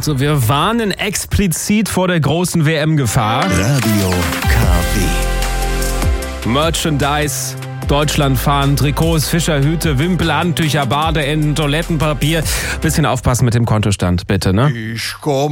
Also wir warnen explizit vor der großen WM-Gefahr. Radio KW. Merchandise, Deutschlandfahnen, Trikots, Fischerhüte, Wimpel, Handtücher, Badeenden, Toilettenpapier. Bisschen aufpassen mit dem Kontostand, bitte, ne? Ich komm